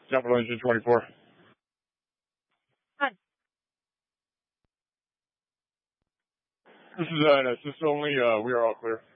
Capital Engine 24. Hi. This is an assist only. We are all clear.